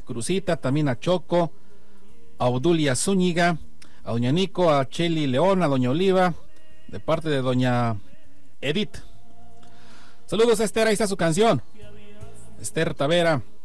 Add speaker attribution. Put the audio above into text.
Speaker 1: Cruzita, también a Choco, a Odulia Zúñiga, a doña Nico, a Cheli León, a doña Oliva, de parte de doña Edith. Saludos, Esther, ahí está su canción. Esther Tavera.